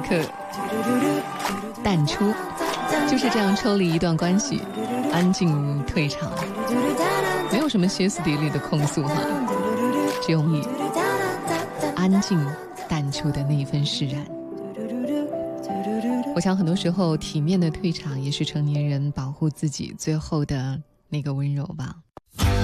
刻淡出，就是这样抽离一段关系，安静退场，没有什么歇斯底里的控诉哈，只有你安静淡出的那一份释然。我想很多时候体面的退场也是成年人保护自己最后的那个温柔吧。